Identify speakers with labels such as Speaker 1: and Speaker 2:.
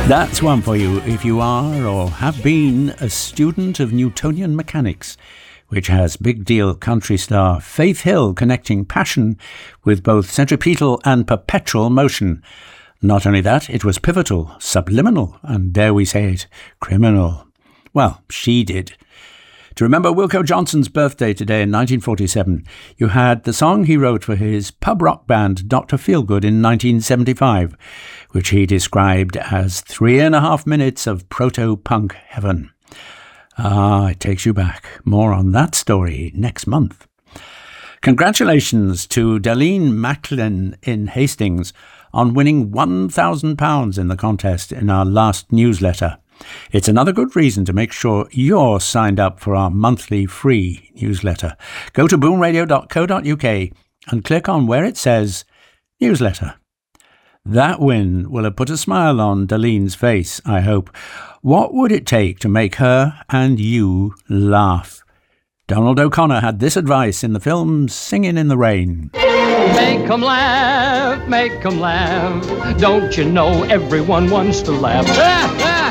Speaker 1: That's one for you if you are or have been a student of Newtonian mechanics, which has big deal country star Faith Hill connecting passion with both centripetal and perpetual motion. Not only that, it was pivotal, subliminal, and dare we say it, criminal. Well, she did. To remember Wilko Johnson's birthday today in 1947, you had the song he wrote for his pub rock band Dr. Feelgood in 1975, which he described as 3.5 minutes of proto-punk heaven. It takes you back. More on that story next month. Congratulations to Darlene Macklin in Hastings on winning £1,000 in the contest in our last newsletter. It's another good reason to make sure you're signed up for our monthly free newsletter. Go to boomradio.co.uk and click on where it says newsletter. That win will have put a smile on Darlene's face, I hope. What would it take to make her and you laugh? Donald O'Connor had this advice in the film Singin' in the Rain.
Speaker 2: Make 'em laugh, make 'em laugh. Don't you know everyone wants to laugh?